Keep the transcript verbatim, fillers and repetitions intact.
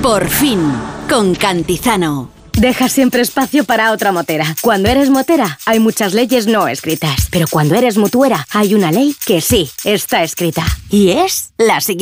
Por fin, con Cantizano. Deja siempre espacio para otra motera. Cuando eres motera, hay muchas leyes no escritas. Pero cuando eres mutuera, hay una ley que sí está escrita. Y es la siguiente.